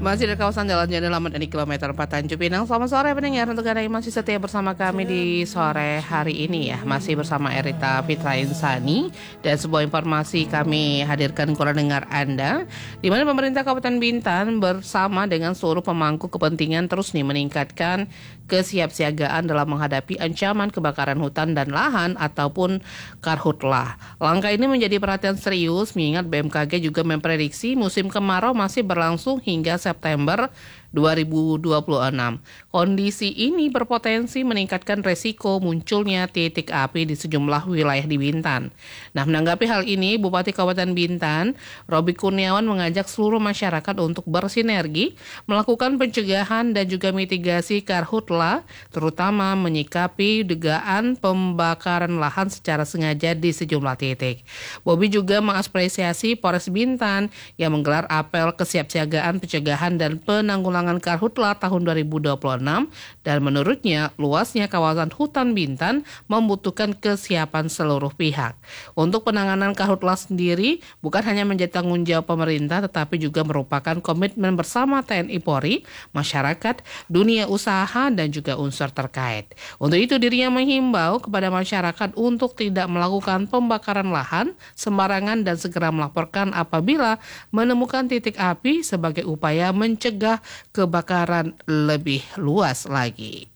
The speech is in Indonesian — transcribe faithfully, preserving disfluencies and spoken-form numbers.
Masih di kawasan Jalan Jandelamet di kilometer empat Tanjung Pinang. Selamat sore pendengar, untuk Anda yang masih setia bersama kami di sore hari ini ya. Masih bersama Erita Fitra Insani. Dan sebuah informasi kami hadirkan kepada dengar Anda, di mana pemerintah Kabupaten Bintan bersama dengan seluruh pemangku kepentingan terus nih meningkatkan kesiapsiagaan dalam menghadapi ancaman kebakaran hutan dan lahan ataupun karhutlah. Langkah ini menjadi perhatian serius mengingat B M K G juga memprediksi musim kemarau masih berlangsung hingga September dua ribu dua puluh enam. Kondisi ini berpotensi meningkatkan resiko munculnya titik api di sejumlah wilayah di Bintan. Nah, menanggapi hal ini, Bupati Kabupaten Bintan, Robi Kurniawan, mengajak seluruh masyarakat untuk bersinergi, melakukan pencegahan dan juga mitigasi karhutla, terutama menyikapi dugaan pembakaran lahan secara sengaja di sejumlah titik. Bobi juga mengapresiasi Polres Bintan yang menggelar apel kesiapsiagaan pencegahan dan penanggulangan karhutla tahun dua ribu dua puluh enam, dan menurutnya luasnya kawasan hutan Bintan membutuhkan kesiapan seluruh pihak. Untuk penanganan karhutla sendiri bukan hanya menjadi tanggung jawab pemerintah, tetapi juga merupakan komitmen bersama T N I Polri, masyarakat, dunia usaha, dan juga unsur terkait. Untuk itu dirinya menghimbau kepada masyarakat untuk tidak melakukan pembakaran lahan sembarangan dan segera melaporkan apabila menemukan titik api sebagai upaya mencegah kebakaran lebih luas lagi.